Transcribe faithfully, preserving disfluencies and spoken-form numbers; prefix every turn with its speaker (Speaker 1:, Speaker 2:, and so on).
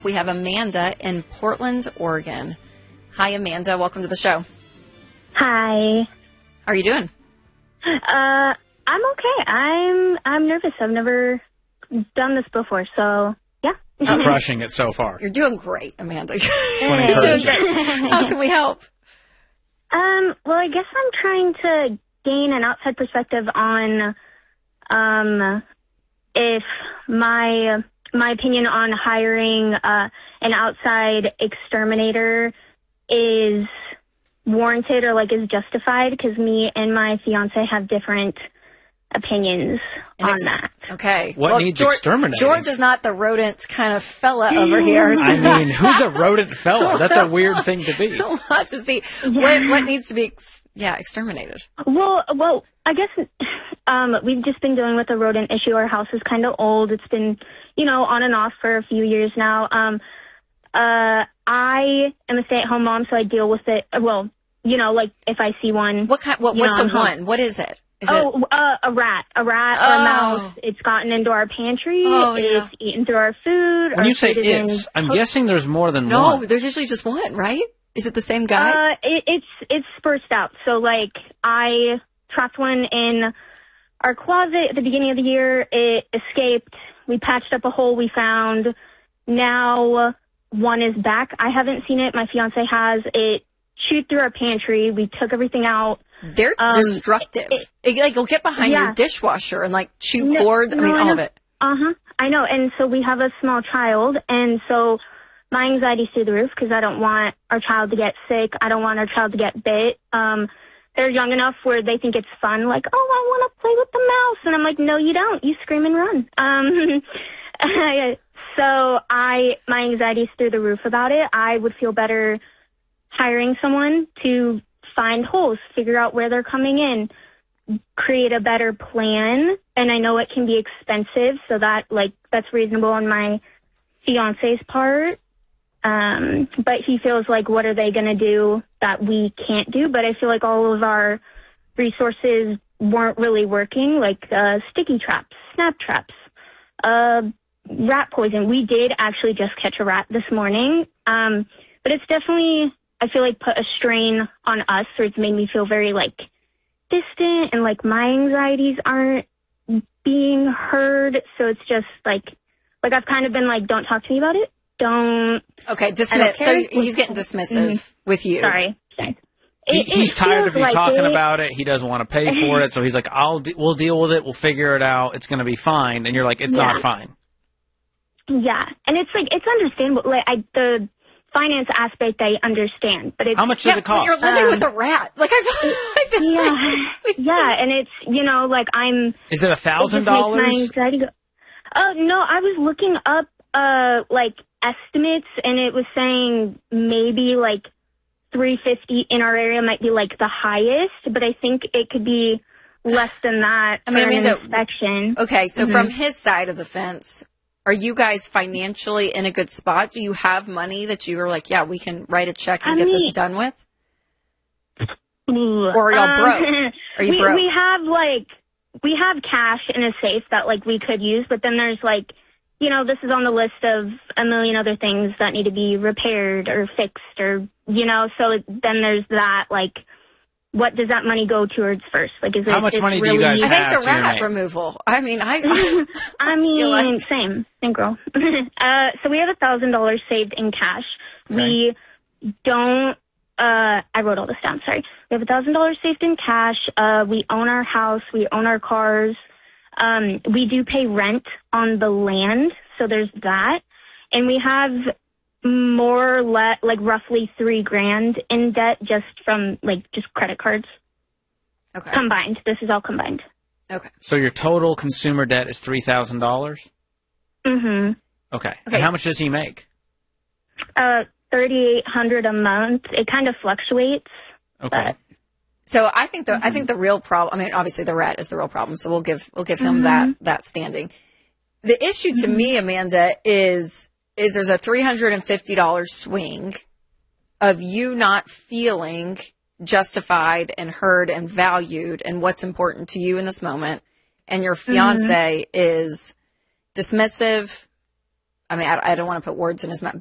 Speaker 1: We have Amanda in Portland, Oregon. Hi, Amanda. Welcome to the show.
Speaker 2: Hi.
Speaker 1: How are you doing?
Speaker 2: Uh, I'm okay. I'm I'm nervous. I've never done this before, so yeah.
Speaker 3: I'm crushing it so far.
Speaker 1: You're doing great, Amanda.
Speaker 3: You're
Speaker 1: You're doing great. How can we help?
Speaker 2: Um, well, I guess I'm trying to gain an outside perspective on um if my my opinion on hiring uh, an outside exterminator is warranted or like is justified, because me and my fiance have different opinions
Speaker 1: An
Speaker 2: on
Speaker 1: ex-
Speaker 2: that.
Speaker 1: Okay.
Speaker 3: What needs
Speaker 1: George,
Speaker 3: exterminating?
Speaker 1: George is not the rodent kind of fella over here. So
Speaker 3: I mean, who's a rodent fella? That's a weird thing to be.
Speaker 1: a lot to see. What, what needs to be, ex- yeah, exterminated?
Speaker 2: Well, well, I guess um, we've just been dealing with a rodent issue. Our house is kind of old. It's been, you know, on and off for a few years now. Um, uh, I am a stay-at-home mom, so I deal with it. Well, you know, like if I see one.
Speaker 1: What kind? What,
Speaker 2: you
Speaker 1: what's
Speaker 2: know,
Speaker 1: a
Speaker 2: I'm home.
Speaker 1: one? What is it? Is
Speaker 2: Oh,
Speaker 1: it?
Speaker 2: uh, a rat, a rat or
Speaker 1: Oh.
Speaker 2: a mouse. It's gotten into our pantry.
Speaker 1: Oh, yeah.
Speaker 2: It's eaten through our food.
Speaker 3: When
Speaker 2: our
Speaker 3: you say
Speaker 2: food is in
Speaker 3: it's, I'm
Speaker 2: cook-
Speaker 3: guessing there's more than
Speaker 1: No,
Speaker 3: one.
Speaker 1: there's usually just one, right? Is it the same guy?
Speaker 2: Uh, it, it's it's spurced out. So like I trapped one in our closet at the beginning of the year. It escaped. We patched up a hole we found. Now one is back. I haven't seen it. My fiance has. It chewed through our pantry. We took everything out.
Speaker 1: They're
Speaker 2: um,
Speaker 1: destructive.
Speaker 2: it-
Speaker 1: It, like, will get behind
Speaker 2: Yeah.
Speaker 1: your dishwasher and, like, chew
Speaker 2: No,
Speaker 1: cords. I
Speaker 2: no,
Speaker 1: mean,
Speaker 2: I
Speaker 1: all
Speaker 2: know.
Speaker 1: of it.
Speaker 2: Uh-huh. I know. And so we have a small child, and so my anxiety's through the roof because I don't want our child to get sick. I don't want our child to get bit. Um, they're young enough where they think it's fun, like, oh, I want to play with the mouse. And I'm like, no, you don't. You scream and run. Um, so I, my anxiety's through the roof about it. I would feel better hiring someone to find holes, figure out where they're coming in, create a better plan. And I know it can be expensive, so that, like, that's reasonable on my fiance's part. Um, but he feels like, what are they going to do that we can't do? But I feel like all of our resources weren't really working, like uh, sticky traps, snap traps, uh, rat poison. We did actually just catch a rat this morning. Um, but it's definitely, I feel like, put a strain on us, or it's made me feel very, like, distant, and, like, my anxieties aren't being heard. So it's just, like, like I've kind of been like, don't talk to me about it. Don't.
Speaker 1: Okay,
Speaker 2: I don't
Speaker 1: dismiss. So
Speaker 2: care.
Speaker 1: he's getting dismissive
Speaker 2: Mhm.
Speaker 1: with you.
Speaker 2: Sorry. Sorry.
Speaker 3: He,
Speaker 2: It-
Speaker 3: he's
Speaker 2: it
Speaker 3: tired
Speaker 2: feels
Speaker 3: of you
Speaker 2: like
Speaker 3: talking
Speaker 2: it.
Speaker 3: about it. He doesn't want to pay for it. So he's like, I'll de- we'll deal with it. We'll figure it out. It's going to be fine. And you're like, it's
Speaker 2: Yeah.
Speaker 3: not fine.
Speaker 2: Yeah, and it's like, it's understandable. Like, I, the finance aspect I understand, but it's
Speaker 3: How much
Speaker 1: Yeah,
Speaker 3: does it
Speaker 1: but
Speaker 3: cost?
Speaker 1: you're living
Speaker 2: Um,
Speaker 1: with a rat. Like, I've, I've been
Speaker 2: yeah,
Speaker 1: like,
Speaker 2: yeah, and it's, you know, like, I'm.
Speaker 3: Is it a
Speaker 2: it just
Speaker 3: thousand
Speaker 2: makes my
Speaker 3: dollars?
Speaker 2: anxiety go. Oh no, I was looking up uh like estimates, and it was saying maybe like three fifty in our area might be like the highest, but I think it could be less than that
Speaker 1: I mean,
Speaker 2: for an
Speaker 1: Amanda-
Speaker 2: inspection.
Speaker 1: Okay, so
Speaker 2: Mhm.
Speaker 1: from his side of the fence, are you guys financially in a good spot? Do you have money that you are like, yeah, we can write a check and
Speaker 2: I
Speaker 1: get
Speaker 2: mean-
Speaker 1: this done with?
Speaker 2: Ooh.
Speaker 1: Or are y'all
Speaker 2: Um,
Speaker 1: broke? Are you
Speaker 2: we,
Speaker 1: broke?
Speaker 2: We have like we have cash in a safe that like we could use, but then there's like, you know, this is on the list of a million other things that need to be repaired or fixed, or, you know, so then there's that, like, what does that money go towards first? Like, is it
Speaker 3: How much
Speaker 2: just
Speaker 3: money do you
Speaker 2: really,
Speaker 3: guys
Speaker 1: I think
Speaker 3: have
Speaker 1: the
Speaker 3: to your
Speaker 1: rat
Speaker 3: name?
Speaker 1: removal. I mean, I.
Speaker 2: I mean,
Speaker 1: feel like-
Speaker 2: same, same girl. uh, so we have a thousand dollars saved in cash. We don't. Uh, I wrote all this down. Sorry. We have a thousand dollars saved in cash. Uh, we own our house. We own our cars. Um, we do pay rent on the land, so there's that, and we have more or less, like roughly three grand in debt just from like just credit cards
Speaker 1: Okay.
Speaker 2: combined. This is all combined.
Speaker 1: Okay.
Speaker 3: So your total consumer debt is three thousand dollars?
Speaker 2: Mm-hmm.
Speaker 3: Okay.
Speaker 1: Okay.
Speaker 3: And how much does he make?
Speaker 2: Uh, thirty-eight hundred a month. It kind of fluctuates.
Speaker 3: Okay.
Speaker 2: But
Speaker 1: So I think the I
Speaker 2: Mm-hmm.
Speaker 1: think the real problem. I mean, obviously the rat is the real problem. So we'll give we'll give him
Speaker 2: Mm-hmm.
Speaker 1: that that standing. The issue to me, Amanda, is is there's a three hundred and fifty dollars swing of you not feeling justified and heard and valued and what's important to you in this moment, and your fiance is dismissive, I mean, I, I don't want to put words in his mouth.